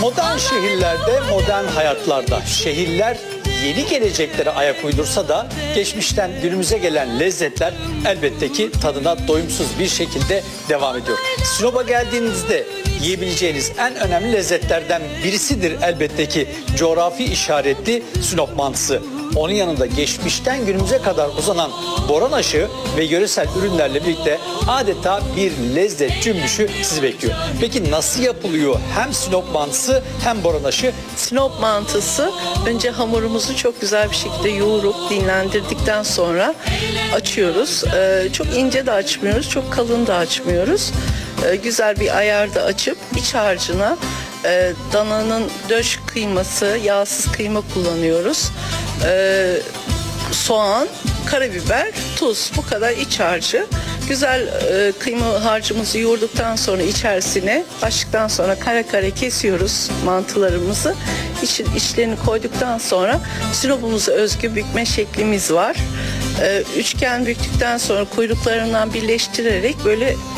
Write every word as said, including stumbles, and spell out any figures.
Modern şehirlerde, modern hayatlarda şehirler yeni geleceklere ayak uydursa da geçmişten günümüze gelen lezzetler elbette ki tadına doyumsuz bir şekilde devam ediyor. Sinop'a geldiğinizde yiyebileceğiniz en önemli lezzetlerden birisidir elbette ki coğrafi işaretli Sinop mantısı. Onun yanında geçmişten günümüze kadar uzanan boran aşı ve yöresel ürünlerle birlikte adeta bir lezzet cümbüşü sizi bekliyor. Peki nasıl yapılıyor hem Sinop mantısı hem boran aşı? Sinop mantısı, önce hamurumuzu çok güzel bir şekilde yoğurup dinlendirdikten sonra açıyoruz. Ee, çok ince de açmıyoruz, çok kalın da açmıyoruz. Ee, güzel bir ayarda açıp iç harcına e, dananın döş kıyması, yağsız kıyma kullanıyoruz. Ee, soğan, karabiber, tuz, bu kadar iç harcı. Güzel e, kıyma harcımızı yoğurduktan sonra içerisine açtıktan sonra kare kare kesiyoruz mantılarımızı. İç, içlerini koyduktan sonra Sinop'umuza özgü bükme şeklimiz var. E, üçgen büktükten sonra kuyruklarından birleştirerek böyle